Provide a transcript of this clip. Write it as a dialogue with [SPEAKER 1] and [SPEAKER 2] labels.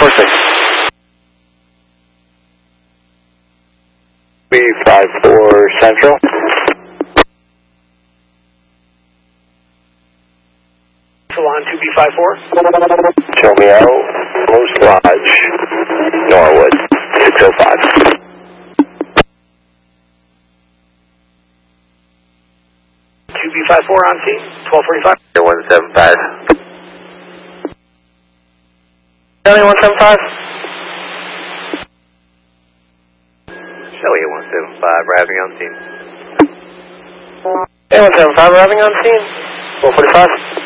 [SPEAKER 1] 446.
[SPEAKER 2] B54 Central.
[SPEAKER 1] Salon 2B54.
[SPEAKER 2] Show me out. Moose Lodge, Norwood, 605.
[SPEAKER 1] 2B54 on scene, 1245.
[SPEAKER 2] 175.
[SPEAKER 1] County 175.
[SPEAKER 2] Shelley 175, arriving on scene.
[SPEAKER 1] A175 arriving on scene, 1245.